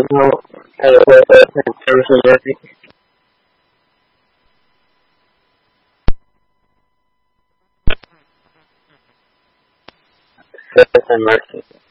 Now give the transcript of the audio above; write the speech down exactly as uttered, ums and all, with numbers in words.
后他也会很相信自己。Grace and mercy.